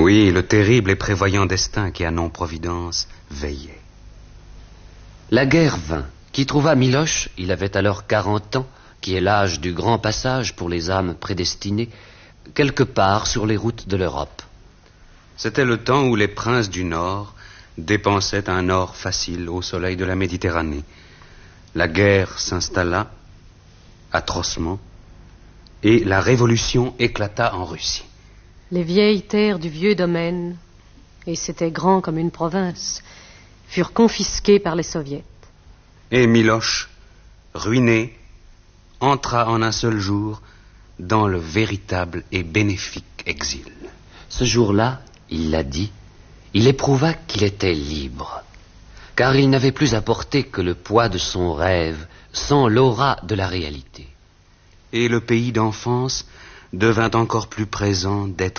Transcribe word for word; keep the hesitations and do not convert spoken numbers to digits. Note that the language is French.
Oui, le terrible et prévoyant destin qui, à non-providence, veillait. La guerre vint, qui trouva Miloche, il avait alors quarante ans, qui est l'âge du grand passage pour les âmes prédestinées, quelque part sur les routes de l'Europe. C'était le temps où les princes du Nord dépensaient un or facile au soleil de la Méditerranée. La guerre s'installa atrocement et la révolution éclata en Russie. Les vieilles terres du vieux domaine, et c'était grand comme une province, furent confisquées par les soviets. Et Miloche, ruiné, entra en un seul jour dans le véritable et bénéfique exil. Ce jour-là, il l'a dit, il éprouva qu'il était libre, car il n'avait plus à porter que le poids de son rêve, sans l'aura de la réalité. Et le pays d'enfance devint encore plus présent d'être